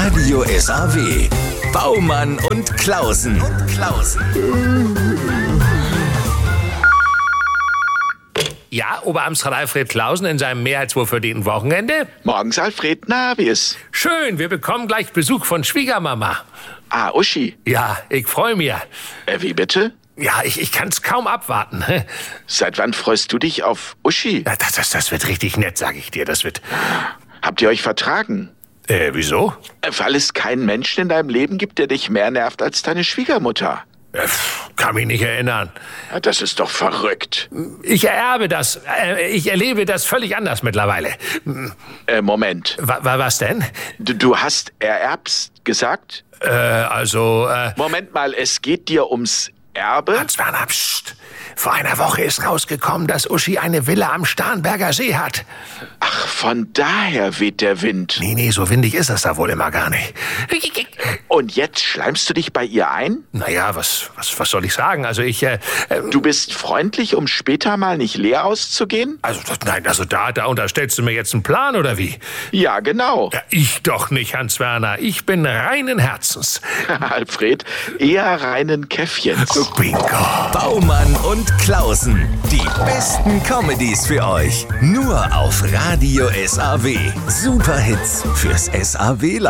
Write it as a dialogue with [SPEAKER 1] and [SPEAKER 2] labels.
[SPEAKER 1] Radio SAW. Baumann und Klausen.
[SPEAKER 2] Ja, Oberamtsrat Alfred Klausen in seinem mehr als wohlverdienten Wochenende.
[SPEAKER 3] Morgens, Alfred. Na, wie ist?
[SPEAKER 2] Schön, wir bekommen gleich Besuch von Schwiegermama.
[SPEAKER 3] Ah, Uschi.
[SPEAKER 2] Ja, ich freue mich.
[SPEAKER 3] Wie bitte?
[SPEAKER 2] Ja, ich kann's kaum abwarten.
[SPEAKER 3] Seit wann freust du dich auf Uschi?
[SPEAKER 2] Ja, das wird richtig nett, sag ich dir. Das wird...
[SPEAKER 3] Habt ihr euch vertragen?
[SPEAKER 2] Wieso?
[SPEAKER 3] Weil es keinen Menschen in deinem Leben gibt, der dich mehr nervt als deine Schwiegermutter.
[SPEAKER 2] Kann mich nicht erinnern.
[SPEAKER 3] Ja, das ist doch verrückt.
[SPEAKER 2] Ich ererbe das. Ich erlebe das völlig anders mittlerweile.
[SPEAKER 3] Moment.
[SPEAKER 2] Was denn?
[SPEAKER 3] Du hast ererbst gesagt?
[SPEAKER 2] Moment
[SPEAKER 3] mal, es geht dir ums Erbe?
[SPEAKER 2] Hans-Werner, pst. Vor einer Woche ist rausgekommen, dass Uschi eine Villa am Starnberger See hat.
[SPEAKER 3] Ach, von daher weht der Wind.
[SPEAKER 2] Nee, so windig ist das da wohl immer gar nicht.
[SPEAKER 3] Und jetzt schleimst du dich bei ihr ein?
[SPEAKER 2] Naja, was soll ich sagen? Also
[SPEAKER 3] Du bist freundlich, um später mal nicht leer auszugehen?
[SPEAKER 2] Da unterstellst du mir jetzt einen Plan, oder wie?
[SPEAKER 3] Ja, genau.
[SPEAKER 2] Ja, ich doch nicht, Hans-Werner. Ich bin reinen Herzens.
[SPEAKER 3] Alfred, eher reinen Käffchens.
[SPEAKER 2] Bingo.
[SPEAKER 1] Baumann und Klausen. Die besten Comedies für euch. Nur auf Radio SAW. Superhits fürs SAW-Land.